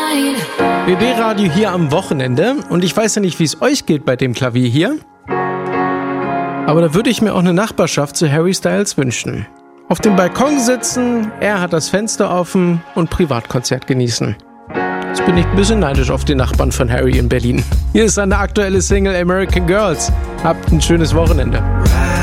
BB-Radio hier am Wochenende. Und ich weiß ja nicht, wie es euch geht bei dem Klavier hier. Aber da würde ich mir auch eine Nachbarschaft zu Harry Styles wünschen. Auf dem Balkon sitzen, er hat das Fenster offen und Privatkonzert genießen. Jetzt bin ich ein bisschen neidisch auf die Nachbarn von Harry in Berlin. Hier ist seine aktuelle Single American Girls. Habt ein schönes Wochenende.